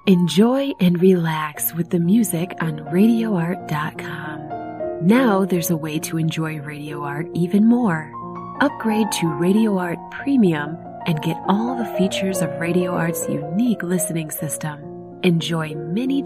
Enjoy and relax with the music on RadioArt.com. Now there's a way to enjoy Radio Art even more. Upgrade to Radio Art Premium and get all the features of Radio Art's unique listening system. Enjoy many